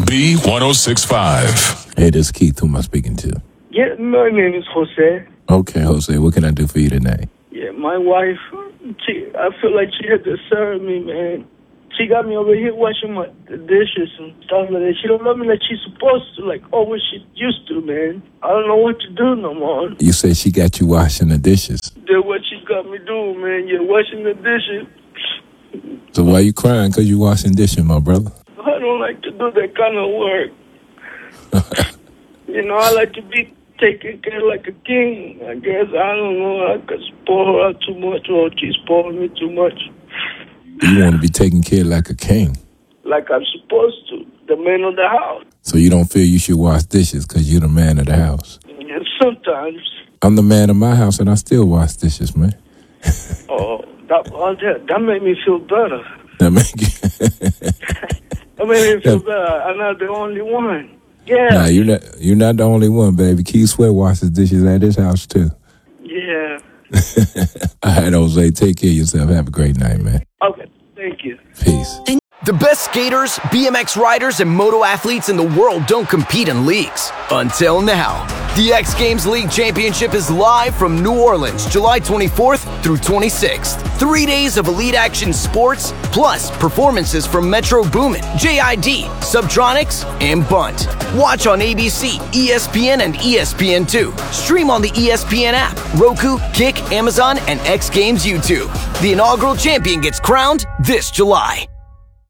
B1065. Hey, this is Keith. Who am I speaking to? Yeah, my name is Jose. Okay, Jose. What can I do for you tonight? Yeah, my wife, I feel like she had to serve me, man. She got me over here washing the dishes and stuff like that. She don't love me like she's supposed to, like always she used to, man. I don't know what to do no more. You said she got you washing the dishes. That's what she got me doing, man. Yeah, washing the dishes. So why you crying? Because you washing dishes, my brother? I don't like to do that kind of work. I like to be taken care like a king. I guess, I don't know, I could spoil her too much or she spoiled me too much. You want to be taken care of like a king? Like I'm supposed to, the man of the house. So you don't feel you should wash dishes because you're the man of the house? Yeah, sometimes. I'm the man of my house and I still wash dishes, man. That made me feel better. That make you... That made me feel better. I'm not the only one. Yeah. Nah, you're not the only one, baby. Keith Sweat washes dishes at his house, too. Yeah. All right, Jose, take care of yourself. Have a great night, man. Okay, thank you. Peace. The best skaters, BMX riders, and moto athletes in the world don't compete in leagues. Until now. The X Games League Championship is live from New Orleans, July 24th through 26th. 3 days of elite action sports, plus performances from Metro Boomin, JID, Subtronics, and Bunt. Watch on ABC, ESPN, and ESPN2. Stream on the ESPN app, Roku, Kick, Amazon, and X Games YouTube. The inaugural champion gets crowned this July.